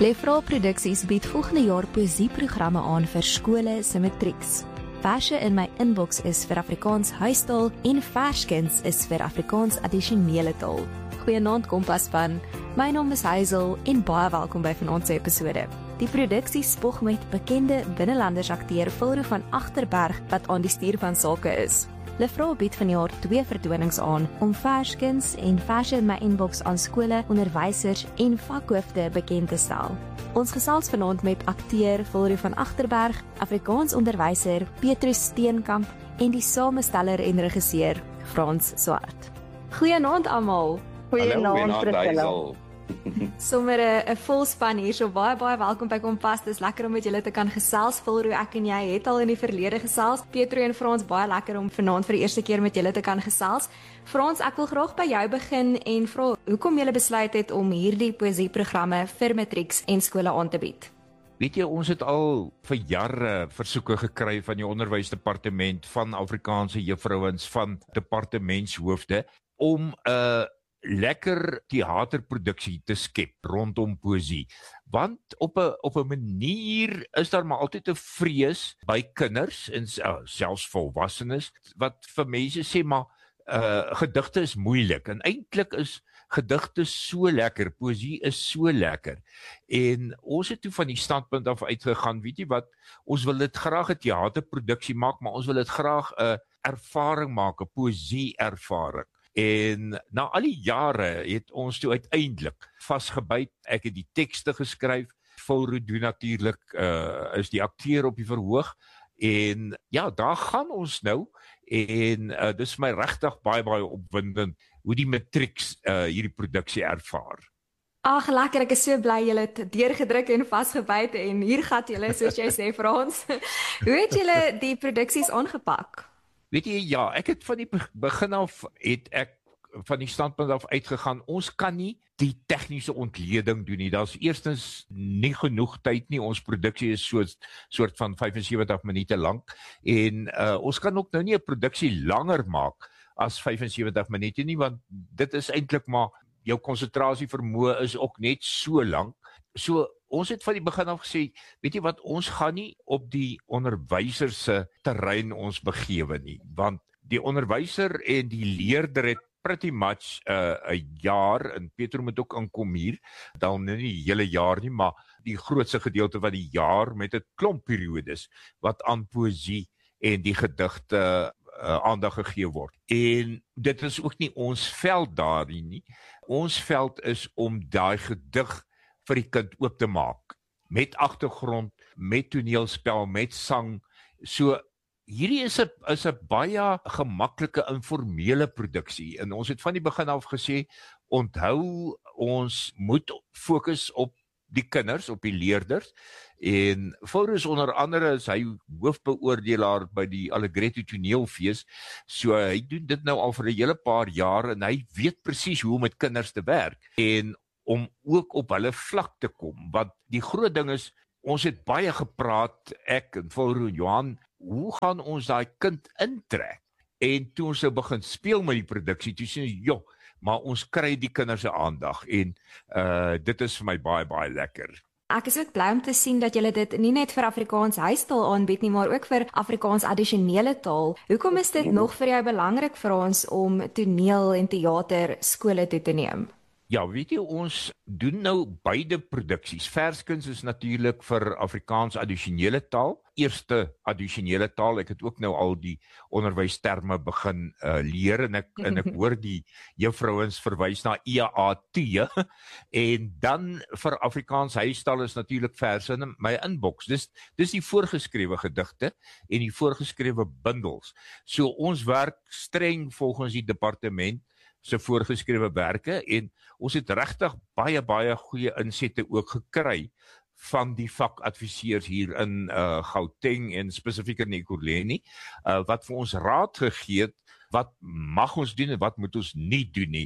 Lefra Produksies bied volgende jaar poësieprogramme aan vir skole se matrieks. Verse in my inbox is vir Afrikaans huistaal en Verskens is vir Afrikaans addisionele taal. Goeienaand Kompas-span, my naam is Hazel en baie welkom by vanaand se episode. Die produksie spog met bekende binnelandersakteur Vilro van Agterberg wat aan die stuur van sake is. Lefra bied vanjaar 2 vertonings aan om Verskens en Verse in my inbox aan skole, onderwysers en vakhoofde bekend te stel. Ons gesels vanaand met akteur Vilro van Agterberg, Afrikaans onderwyser Petrus Steenkamp en die samesteller en regisseur Frans Swart. Goeienaand almal. Goeienaand Priscilla. Sommer 'n vol span hier, so baie welkom by Kompas. Dis lekker om met julle te kan gesels. Vilro, ek en jy het al in die verlede gesels. Petro en Frans, baie lekker om vanaand vir die eerste keer met julle te kan gesels. Frans, ek wil graag by jou begin en vra hoekom jy besluit het om hierdie poësieprogramme vir matrieks en skole aan te bied. Weet jy, ons het al vir jare versoeke gekry van die onderwysdepartement, van Afrikaanse juffrouens, van departementshoofde om 'n lekker teaterproduksie te skep rondom poësie. Want op 'n manier is daar maar altyd 'n vrees by kinders en selfs volwassenes wat vir mense sê maar gedigte is moeilik en eintlik is gedigte so lekker, poësie is so lekker. En ons het toe van die standpunt af uitgegaan, weet jy wat, ons wil dit graag 'n teaterproduksie maak, maar ons wil dit graag 'n ervaring maak, 'n poësie-ervaring. En na al die jare het ons toe uiteindelik vasgebyt. Ek het die tekste geskryf, Vilro doen natuurlik is die akteur op die verhoog. En ja, daar gaan ons nou. En dis vir my regtig baie opwindend hoe die matrieks hierdie produksie ervaar. Ag, lekker, ek is so bly julle het deurgedruk en vasgebyt en hier gaan julle, soos jy sê, Frans. Hoe het julle die produksies aangepak? Weet jy, ja, ek het van die begin af, het ek van die standpunt af uitgegaan, ons kan nie die tegniese ontleding doen nie, daar is eerstens nie genoeg tyd nie, ons produksie is soort van 75 minute lank, en ons kan ook nou nie 'n produksie langer maak as 75 minute nie, want dit is eintlik maar, jou konsentrasievermoë is ook net so lank, so ons het van die begin af gesê, weet jy wat, ons gaan nie op die onderwyser se terrein ons begewe nie, want die onderwyser en die leerder het pretty much 'n jaar, en Petro moet ook inkom hier, dan nie die hele jaar nie, maar die grootste gedeelte van die jaar met 'n klomp periodes wat aan poësie en die gedigte aandag gegee word. En dit is ook nie ons veld daarin nie. Ons veld is om daai gedig vir die kind oop te maak, met agtergrond, met toneelspel, met sang. So hierdie is 'n baie gemaklike informele produksie, en ons het van die begin af gesê, onthou, ons moet fokus op die kinders, op die leerders, en Vilro onder andere is hy hoofbeoordelaar by die Allegretto toneelfees, so hy doen dit nou al vir 'n hele paar jaar, en hy weet presies hoe om met kinders te werk, en om ook op hulle vlak te kom, want die groot ding is, ons het baie gepraat, ek en Vilro en Johan, hoe gaan ons daai kind intrek? En toe ons nou begin speel met die produksie, toe sê ons, joh, maar ons kry die kinders se aandag, en dit is vir my baie lekker. Ek is ook bly om te sien dat julle dit nie net vir Afrikaans huistaal aanbied nie, maar ook vir Afrikaans addisionele taal. Hoekom is dit nog vir jou belangrik vir ons om toneel en teater skole toe te neem? Ja, weet jy, ons doen nou beide produksies. Verskens is natuurlik vir Afrikaans addisionele taal, eerste addisionele taal. Ek het ook nou al die onderwysterme begin leer, en ek hoor die juffrouens verwys na EAT, en dan vir Afrikaans huistaal is natuurlik verse in my inbox. Dis die voorgeskrewe gedigte en die voorgeskrewe bundels. So ons werk streng volgens die departement se voorgeskrewe werke, en ons het regtig baie goeie insette ook gekry van die vakadviseurs hier in Gauteng en spesifiek in Ekurhuleni, wat vir ons raad gegee het, wat mag ons doen en wat moet ons nie doen nie.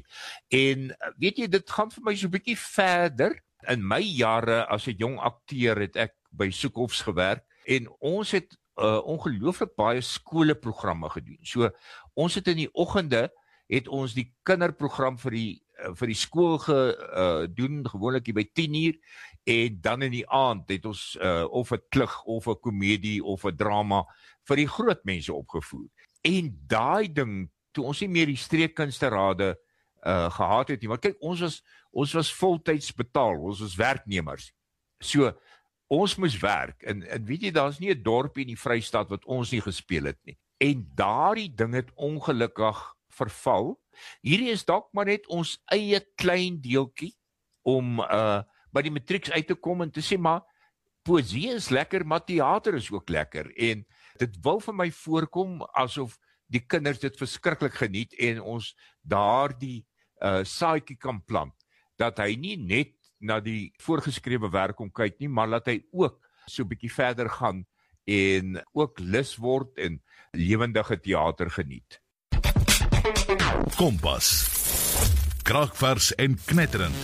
En weet jy, dit gaan vir my so 'n bietjie verder. In my jare as 'n jong akteur het ek by Soekhofs gewerk, en ons het ongelooflik baie skoolprogramme gedoen. So ons het in die oggende het ons die kinderprogram vir die vir die skool doen, gewoonlik by 10:00, en dan in die aand het ons of 'n klug of 'n komedie of 'n drama vir die groot mense opgevoer. En daai ding, toe ons nie meer die streekkunsterade gehad het nie, maar kyk, ons was voltyds betaal, ons was werknemers. So, ons moes werk, en weet jy, daar's nie 'n dorp in die Vrystaat wat ons nie gespeel het nie. En daardie ding het ongelukkig verval. Hierdie is dalk maar net ons eie klein deeltjie om by die matrieks uit te kom en te sê, maar poesie is lekker, maar teater is ook lekker. En dit wil vir my voorkom asof die kinders dit verskriklik geniet en ons daardie saadjie kan plant, dat hy nie net na die voorgeskrewe werk kom kyk nie, maar dat hy ook so 'n bietjie verder gaan en ook lus word en lewendige teater geniet. Kompas. Kragvers en knetterend.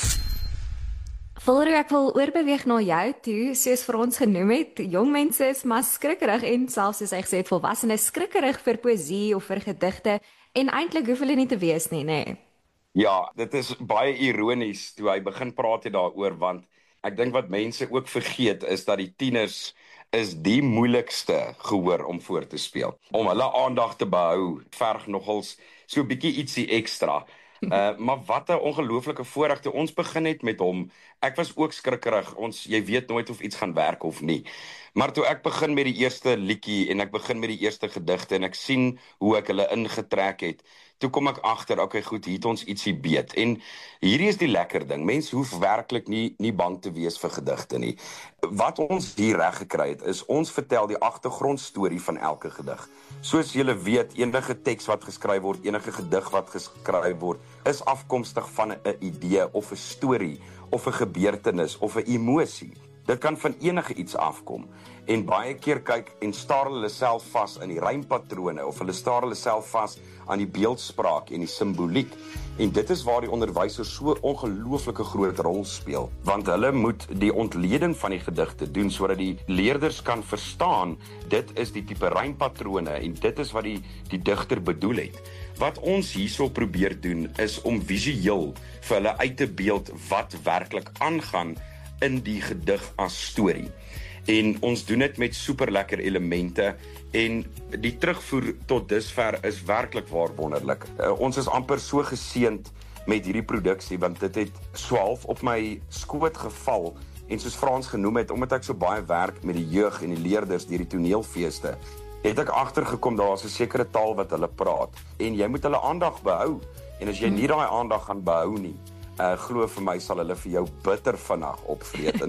Volro, ek wil oorbeweeg na jou toe, soos vir ons genoem het, jong mense is maar skrikkerig en selfs soos hy gesê het, volwassenes skrikkerig vir poesie of vir gedigte en eintlik hoef hulle nie te wees nie, nê? Ja, dit is baie ironies toe hy begin praat het daaroor, want ek dink wat mense ook vergeet is dat die tieners is die moeilikste gehoor om voor te speel. Om hulle aandag te behou, verg nogals so 'n bietjie ietsie ekstra. Maar wat 'n ongelooflike voorreg toe ons begin het met hom. Ek was ook skrikkerig. Jy weet nooit of iets gaan werk of nie. Maar toe ek begin met die eerste liedjie en ek begin met die eerste gedigte en ek sien hoe ek hulle ingetrek het, toe kom ek agter, okay, goed, hier het ons ietsie beet. En hierdie is die lekker ding. Mens hoef werklik nie bang te wees vir gedigte nie. Wat ons hier reg gekry het, is ons vertel die agtergrondstorie van elke gedig. Soos julle weet, enige teks wat geskryf word, enige gedig wat geskryf word, is afkomstig van 'n idee of 'n storie of 'n gebeurtenis of 'n emosie. Dit kan van enige iets afkom. En baie keer kyk en staar hulle self vas in die rympatrone of hulle staar hulle self vas aan die beeldspraak en die simboliek. En dit is waar die onderwyser so ongelooflike groot rol speel, want hulle moet die ontleding van die gedigte doen sodat die leerders kan verstaan dit is die tipe rympatrone en dit is wat die digter bedoel het. Wat ons hierso probeer doen is om visueel vir hulle uit te beeld wat werklik aangaan in die gedig as storie. En ons doen dit met superlekker elemente en die terugvoer tot dusver is werklik waar wonderlik. Ons is amper so geseënd met hierdie produksie want dit het swaalf op my skoot geval en soos Frans genoem het, omdat ek so baie werk met die jeug en die leerders deur die toneelfeeste, het ek agtergekom daar is 'n sekere taal wat hulle praat en jy moet hulle aandag behou. En as jy nie daai aandag gaan behou nie, glo vir my sal hulle vir jou bitter vinnig opvreet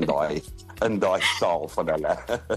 in daai saal van hulle.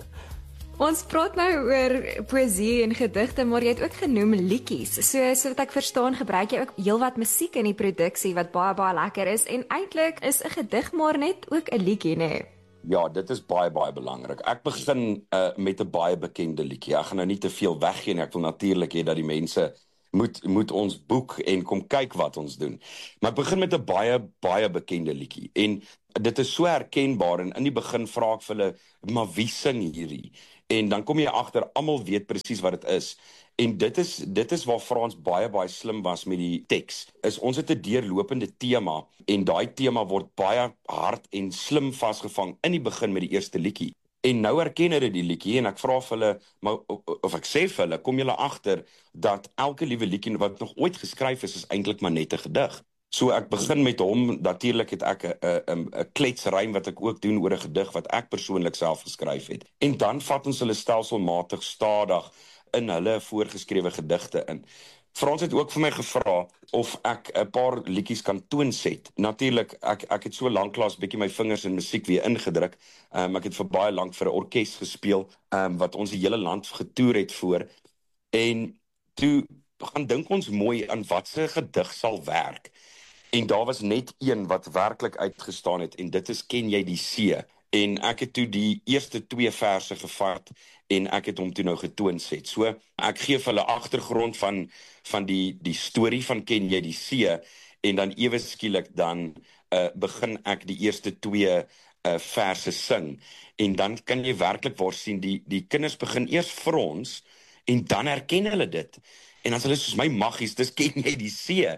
Ons praat nou oor poesie en gedigte, maar jy het ook genoem liedjies. So wat ek verstaan, gebruik jy ook heelwat musiek in die produksie wat baie lekker is en eintlik is 'n gedig maar net ook 'n liedjie, nê? Ja, dit is baie belangrik. Ek begin met 'n baie bekende liedjie. Ek gaan nou nie te veel weggee nie. Ek wil natuurlik hê dat die mense moet ons boek en kom kyk wat ons doen. Maar ek begin met 'n baie bekende liedjie. En dit is so herkenbaar en in die begin vra ek vir hulle, maar wie sing hierdie? En dan kom jy agter, almal weet presies wat dit is. En dit is waar Frans baie slim was met die teks. Ons het 'n deurlopende tema en daai tema word baie hard en slim vasgevang in die begin met die eerste liedjie. En nou herken hulle die liedjie en ek vra vir hulle, maar of ek sê vir hulle, kom julle agter dat elke liewe liedjie wat nog ooit geskryf is eintlik maar net 'n gedig. So ek begin met hom, natuurlik het ek 'n kletsrym wat ek ook doen oor 'n gedig wat ek persoonlik self geskryf het. En dan vat ons hulle stelselmatig stadig in hulle voorgeskrewe gedigte in. Frans het ook vir my gevra of ek 'n paar liedjies kan toonset. Natuurlik, ek het so lanklaas bietjie my vingers in musiek weer ingedruk. Ek het vir baie lank vir 'n orkes gespeel, wat ons die hele land getoer het voor. En toe gaan dink ons mooi aan wat se gedig sal werk. En daar was net een wat werklik uitgestaan het en dit is Ken jy die see? En ek het toe die eerste 2 verse gevat en ek het hom toe nou getoonset. So ek gee vir hulle agtergrond van die storie van Ken jy die see en dan ewe skielik dan begin ek die eerste 2 verse sing. En dan kan jy werklik waar sien die kinders begin eers frons en dan herken hulle dit. En as hulle soos my maggies, dis Ken jy die see?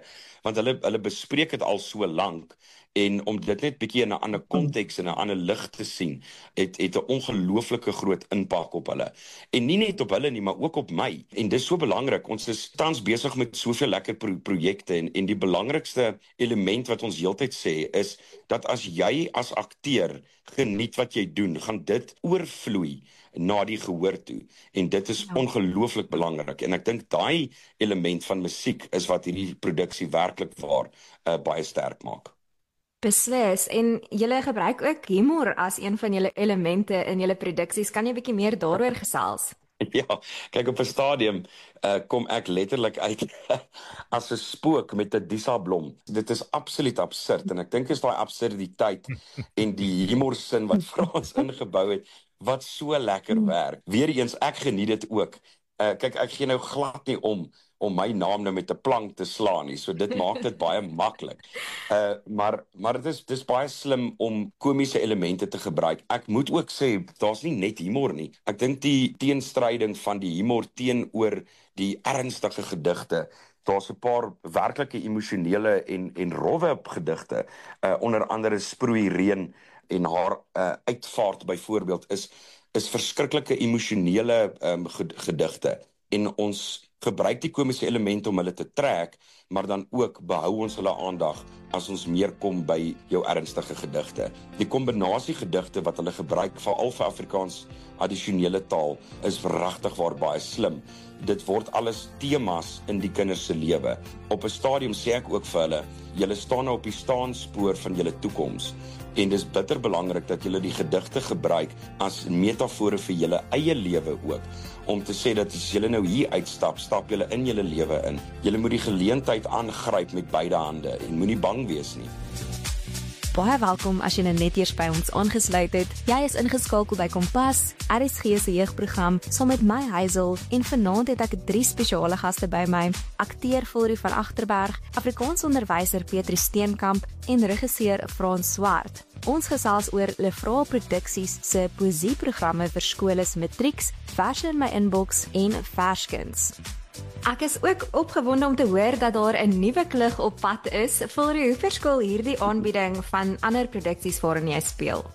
want hulle bespreek dit al so lank en om dit net bietjie in 'n ander konteks en 'n ander lig te sien, het 'n ongelooflike groot impak op hulle. En nie net op hulle nie, maar ook op my. En dis so belangrik. Ons is tans besig met soveel lekker projekte en die belangrikste element wat ons heeltyd sê is dat as jy as akteur geniet wat jy doen, gaan dit oorvloei na die gehoor toe. En dit is ongelooflik belangrik. En ek dink daai element van musiek is wat hierdie produksie werklik waar baie sterk maak. Beslis, en julle gebruik ook humor as een van julle elemente in julle produksies. Kan jy 'n bietjie meer daaroor gesels? Ja, kyk op 'n stadium kom ek letterlik uit as 'n spook met 'n disablom. Dit is absoluut absurd en ek dink is daai absurditeit en die humorsin wat Frans ingebou het wat so lekker werk. Weereens ek geniet dit ook. Kyk, ek gee nou glad nie om my naam nou met 'n plank te slaan nie. So dit maak dit baie maklik. Maar dit is baie slim om komiese elemente te gebruik. Ek moet ook sê daar's nie net humor nie. Ek dink die teenstryding van die humor teenoor die ernstige gedigte. Daar's 'n paar werklike emosionele en rowwe gedigte. Onder andere Sproei reën en haar uitvaart byvoorbeeld is verskriklike emosionele gedigte. En ons gebruik die komiese elemente om hulle te trek, maar dan ook behou ons hulle aandag as ons meer kom by jou ernstige gedigte. Die kombinasie gedigte wat hulle gebruik, veral vir Afrikaans addisionele taal, is regtig waar baie slim. Dit word alles temas in die kinders se lewe. Op 'n stadium sê ek ook vir hulle, julle staan nou op die staanspoor van julle toekoms. En dis bitter belangrik dat julle die gedigte gebruik as metafore vir julle eie lewe ook. Om te sê dat as julle nou hier uitstap, stap julle in julle lewe in. Julle moet die geleentheid aangryp met beide hande en moenie bang wees nie. Baie welkom as jy net eers by ons aangesluit het. Jy is ingeskakel by Kompas, RSG se jeugprogram, saam met my Hazel, en vanaand het ek 3 spesiale gaste by my: akteur Fulrie van Agterberg, Afrikaans onderwyser Petrus Steenkamp en regisseur Frans Swart. Ons gesels oor Lefra Produksies se poesieprogramme vir skole se matrieks, Verse in my inbox en Verskins. Ek is ook opgewonde om te hoor dat daar 'n nuwe klug op pad is. Fulrie, hoe verskil hierdie aanbieding van ander produksies waarin jy speel?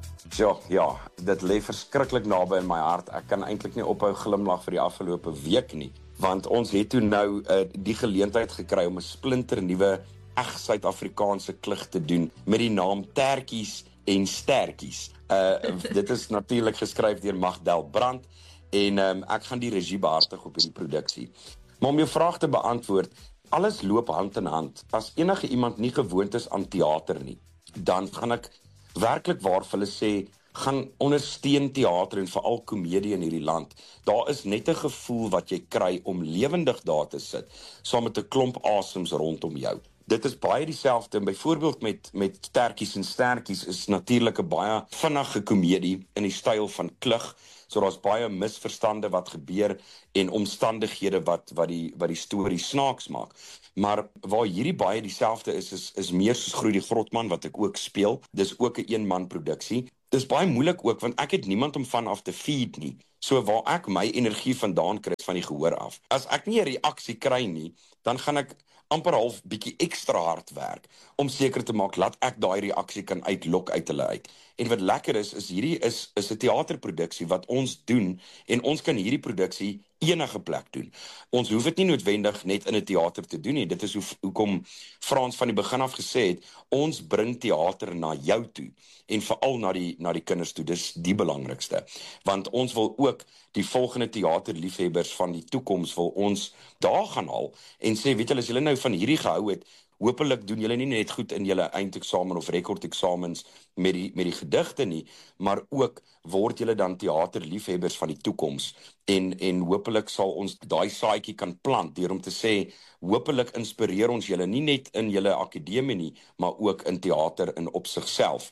Ja, dit lê verskriklik naby in my hart. Ek kan eintlik nie ophou glimlag vir die afgelope week nie, want ons het toe nou die geleentheid gekry om 'n splinternuwe eg Suid-Afrikaanse klug te doen met die naam Tertjies en Stertjies. Dit is natuurlik geskryf deur Magdel Brandt en ek gaan die regie behartig op hierdie produksie. Maar om jou vraag te beantwoord, alles loop hand in hand. As enige iemand nie gewoond is aan teater nie, dan gaan ek werklik waar vir hulle sê, gaan ondersteun teater en veral komedie in hierdie land. Daar is net 'n gevoel wat jy kry om lewendig daar te sit, saam met 'n klomp asems rondom jou. Dit is baie dieselfde, byvoorbeeld met Tertjies en Stertjies is natuurlik 'n baie vinnige komedie in die styl van klug. So daar's baie misverstande wat gebeur en omstandighede wat die storie snaaks maak. Maar waar hierdie baie dieselfde is meer soos Groei die Grotman wat ek ook speel. Dis ook 'n eenman produksie. Dis baie moeilik ook want ek het niemand om van af te feed nie. So waar ek my energie vandaan kry van die gehoor af. As ek nie 'n reaksie kry nie, dan gaan ek amper half bietjie ekstra hard werk om seker te maak dat ek daai reaksie kan uitlok uit hulle uit. En wat lekker is hierdie is 'n teaterproduksie wat ons doen en ons kan hierdie produksie enige plek doen. Ons hoef dit nie noodwendig net in 'n teater te doen nie. Dit is hoekom Frans van die begin af gesê het, ons bring teater na jou toe en veral na die kinders toe. Dis die belangrikste. Want ons wil ook die volgende teaterliefhebbers van die toekoms wil ons daar gaan haal en sê, weet julle, as julle nou van hierdie gehou het, hopelik doen julle nie net goed in julle eindeksamen of rekordeksamens met die gedigte nie, maar ook word julle dan teaterliefhebbers van die toekoms en hopelik sal ons daai saadjie kan plant deur om te sê, hopelik inspireer ons julle nie net in julle akademie nie, maar ook in teater in op sigself.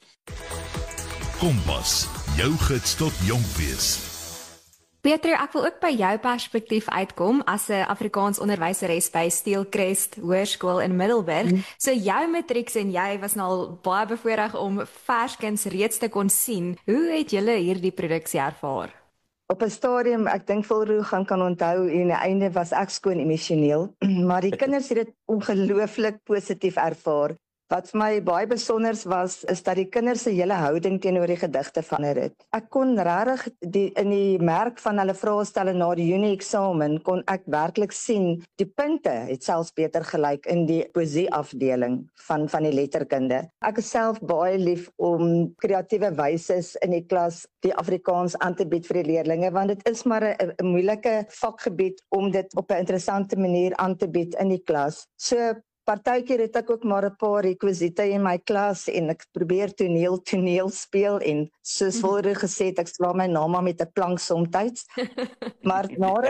Kompas, jou gids tot jonk wees. Petrus, ek wil ook by jou perspektief uitkom as 'n Afrikaans onderwyseres by Steelcrest Hoërskool in Middelburg. So jou matrieks en jy was nou al baie bevoorreg om Verskins reeds te kon sien. Hoe het julle hierdie produksie ervaar? Op 'n stadium, ek dink Volroe kan onthou en die einde was ek skoon emosioneel, maar die kinders het dit ongelooflik positief ervaar. Wat vir my baie besonder was, is dat die kinders se hele houding teenoor die gedigte verander het. Ek kon regtig in die merk van hulle vraestelle na die Junie eksamen kon ek werklik sien die punte het selfs beter gelyk in die poesie afdeling van die letterkunde. Ek is self baie lief om kreatiewe wyses in die klas die Afrikaans aan te bied vir die leerdlinge, want dit is maar 'n moeilike vakgebied om dit op 'n interessante manier aan te bied in die klas. So partykeer het ek ook maar 'n paar rekwisiete in my klas en ek probeer toneel speel en soos Volroe gesê het, ek slaan my naam met 'n plank somtyds. Maar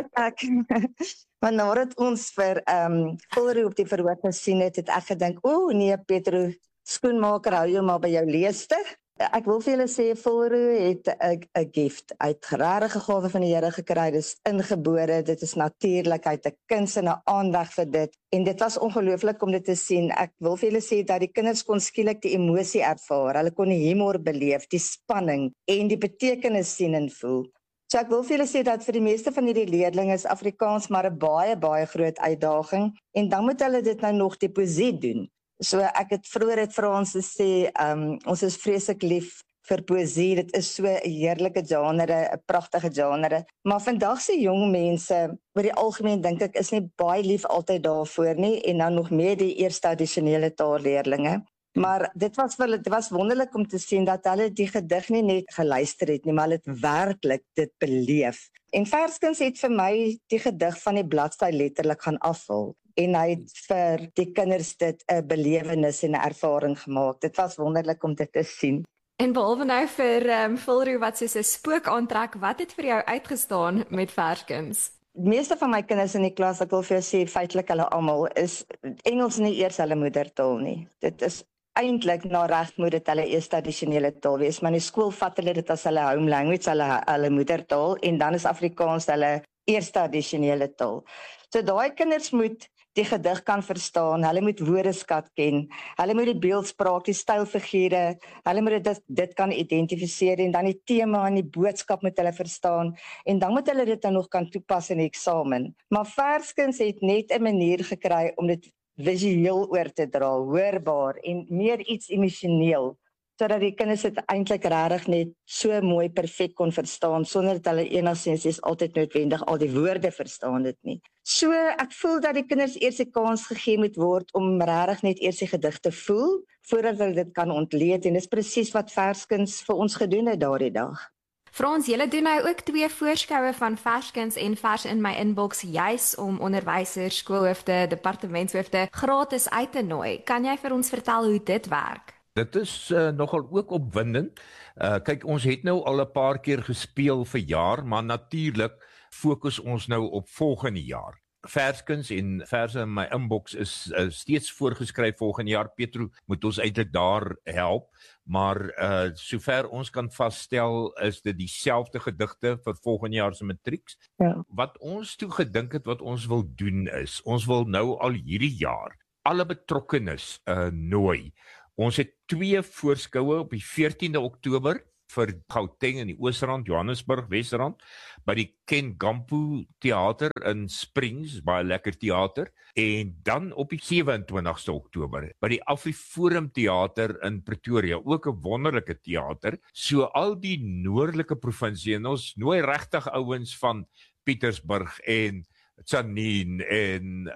nadat ons vir Volroe op die verhoor gesien het ek gedink, nee Petro, skoenmaker, hou jou maar by jou leeste. Ek wil vir julle sê, Volroe het 'n gift. Hy het regtig 'n gawe van die Here gekry, dit is ingebore, dit is natuurlik, hy het 'n kuns en 'n aandag vir dit. En dit was ongelooflik om dit te sien. Ek wil vir julle sê dat die kinders kon skielik die emosie ervaar, hulle kon die humor beleef, die spanning en die betekenis sien en voel. So ek wil vir julle sê dat vir die meeste van hierdie leerdlinge is Afrikaans maar 'n baie groot uitdaging en dan moet hulle dit nou nog die poesie doen. So ek het vroeër vir ons gesê, ons is vreeslik lief vir poesie, dit is so 'n heerlike genre, 'n pragtige genre, maar vandag se jong mense, oor die algemeen dink ek, is nie baie lief altyd daarvoor nie, en dan nog meer die eerste addisionele taalleerlinge. Maar dit was wonderlik om te sien dat hulle die gedig nie net geluister het nie, maar hulle het werklik dit beleef. En Verskens het vir my die gedig van die bladsy letterlik gaan afvul. En hy het vir die kinders dit 'n belewenis en 'n ervaring gemaak. Dit was wonderlik om dit te sien. En behalwe nou vir Volroe wat soos 'n spook aantrek, wat het vir jou uitgestaan met Verskens? Die meeste van my kinders in die klas, ek wil vir jou sê, feitelik hulle almal, is Engels nie eers hulle moedertaal nie. Dit is eintlik na reg moet dit hulle eerste addisionele taal wees, maar in die skool vat hulle dit as hulle home language, hulle moedertaal, en dan is Afrikaans hulle eerste addisionele taal. So daai kinders moet die gedig kan verstaan, hulle moet woordeskat ken, hulle moet die beeldspraak, die stylfigure, hulle moet dit kan identifiseer en dan die tema en die boodskap moet hulle verstaan en dan moet hulle dit dan nog kan toepas in die eksamen. Maar Verskens het net 'n manier gekry om dit visueel oor te dra, hoorbaar en meer iets emosioneel, sodat die kinders dit eintlik regtig net so mooi perfek kon verstaan sonder dat hulle enigstens altyd noodwendig al die woorde verstaan dit nie. So ek voel dat die kinders eers 'n kans gegee moet word om regtig net eers die gedig te voel voordat hulle dit kan ontleed en dis presies wat Verskens vir ons gedoen het daardie dag. Frans, julle doen nou ook 2 voorskoue van Verskens en Vers in my inbox juis om onderwysers, skoolhoofde, departementshoofde gratis uit te nooi. Kan jy vir ons vertel hoe dit werk? Dit is nogal ook opwindend. Kyk, ons het nou al 'n paar keer gespeel vir jaar, maar natuurlik fokus ons nou op volgende jaar. Verskens en Verse in my inbox is steeds voorgeskryf volgende jaar. Petro moet ons eintlik daar help, maar sover ons kan vasstel is dit dieselfde gedigte vir volgende jaar se matrieks. Ja. Wat ons toe gedink het wat ons wil doen is, ons wil nou al hierdie jaar alle betrokkenes nooi. Ons het 2 voorskoue op die 14de Oktober vir Gauteng in die Oosrand, Johannesburg, Wesrand, by die Ken Gampo Theater in Springs, baie lekker teater, en dan op die 27ste Oktober by die Afriforum Theater in Pretoria, ook 'n wonderlike teater. So al die noordelike provinsie, en ons nooi regtig ouens van Pietersburg en Tsanin en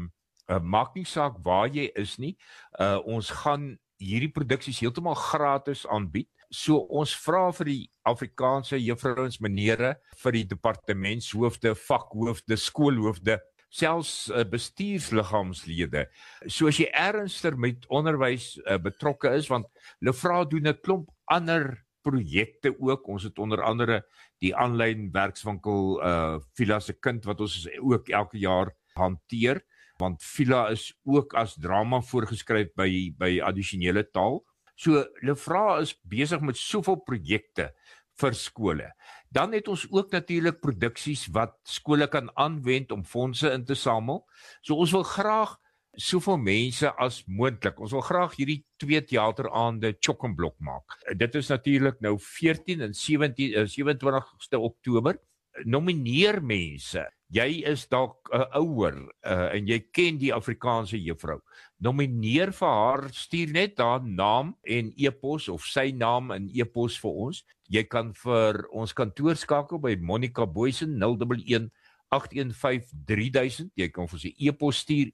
maak nie saak waar jy is nie, ons gaan hierdie produksies heeltemal gratis aanbied. So ons vra vir die Afrikaanse juffrouens, menere, vir die departementshoofde, vakhoofde, skoolhoofde, selfs bestuursliggaamslede. So as jy ernstig met onderwys betrokke is, want hulle vra doen 'n klomp ander projekte ook. Ons het onder andere die aanlyn werkswinkel Vila se kind wat ons ook elke jaar hanteer, want Vila is ook as drama voorgeskryf by addisionele taal. So Lefra is besig met soveel projekte vir skole. Dan het ons ook natuurlik produksies wat skole kan aanwend om fondse in te samel. So ons wil graag soveel mense as moontlik. Ons wil graag hierdie 2 teateraande chock-en-blok maak. Dit is natuurlik nou 14 en 27ste Oktober nomineer mense. Jy is dalk 'n ouer en jy ken die Afrikaanse juffrou. Nomineer vir haar, stuur net haar naam en e-pos of sy naam en e-pos vir ons. Jy kan vir ons kantoor skakel by Monica Booysen 011 815 3000. Jy kan vir ons 'n e-pos stuur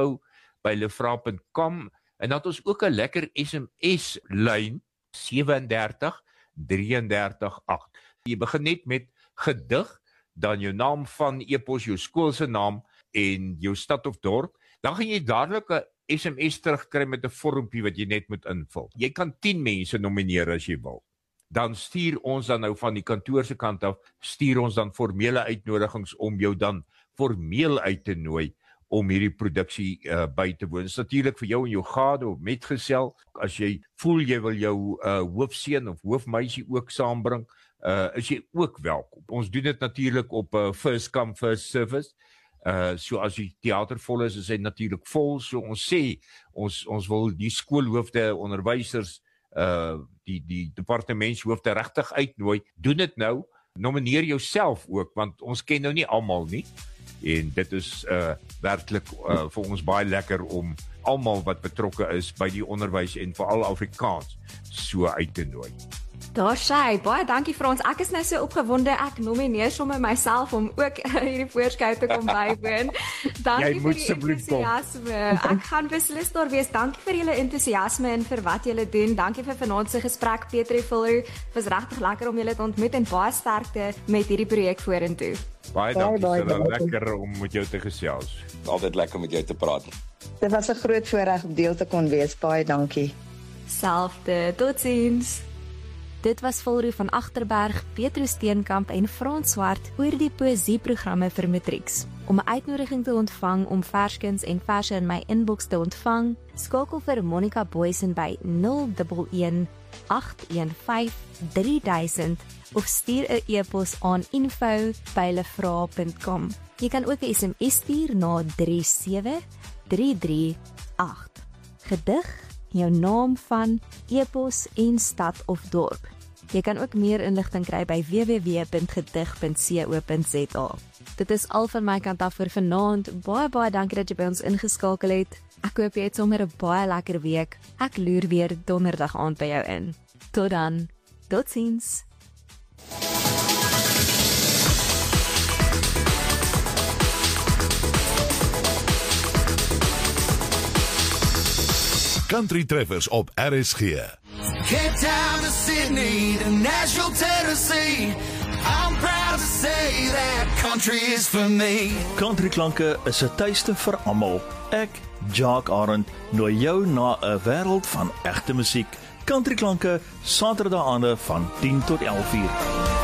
info@lefra.com en dan het ons ook 'n lekker SMS lyn 37 33 8. Jy begin net met gedig, dan jou naam van e-pos, jou skool se naam en jou stad of dorp. Dan gaan jy dadelik 'n SMS terugkry met 'n vormpie wat jy net moet invul. Jy kan 10 mense nomineer as jy wil. Dan stuur ons dan nou van die kantoor se kant af, stuur ons dan formele uitnodigings om jou dan formeel uit te nooi om hierdie produksie by te woon. Dit is natuurlik vir jou en jou gade of metgesel. As jy voel jy wil jou hoofseun of hoofmeisie ook saambring, is jy ook welkom. Ons doen dit natuurlik op first come first service. So as die teater vol is hy natuurlik vol. So ons sê ons wil die skoolhoofde, onderwysers, die departementshoofde regtig uitnooi. Doen dit nou. Nomineer jouself ook, want ons ken nou nie almal nie. En dit is werklik vir ons baie lekker om almal wat betrokke is by die onderwys en veral Afrikaans so uit te nooi. Daar sê, baie dankie vir ons. Ek is nou so opgewonde, ek nomineer sommer myself om ook hierdie voorskou te kom bywoon. Dankie vir die entoesiasme. Ek gaan beslis daar wees. Dankie vir julle entoesiasme en vir wat julle doen. Dankie vir vanaand se gesprek, Petrie Fuller. Dit was regtig lekker om julle te ontmoet en baie sterkte met hierdie projek vorentoe. Baie dankie, Sarah. Lekker om met jou te gesels. Altyd lekker om met jou te praat. Dit was 'n groot voorreg om deel te kon wees. Baie dankie. Selfde. Totsiens. Dit was Volroe van Agterberg, Petrus Steenkamp en Frans Swart oor die poësieprogramme vir matrieks. Om 'n uitnodiging te ontvang om verskuns en verse in my inbox te ontvang, skakel vir Monica Booysen by 011 815 3000 of stuur 'n e-pos aan info@lefra.com. Jy kan ook 'n SMS stuur na 37338. Gedig, jou naam van, e-pos en stad of dorp. Jy kan ook meer inligting kry by www.gedig.co.za. Dit is al van my kant af vir vanaand. Baie dankie dat jy by ons ingeskakel het. Ek hoop jy het sommer 'n baie lekker week. Ek loer weer donderdag aand by jou in. Tot dan. Totsiens. Country Treffers op RSG. Cape Town to Sydney to Nashville, Tennessee. I'm proud to say that country is for me. Country klanke is 'n tuiste vir almal. Ek, Jacques Arend, nooi jou na 'n wêreld van egte musiek. Country klanke, Saterdae aande van 10 tot 11 uur.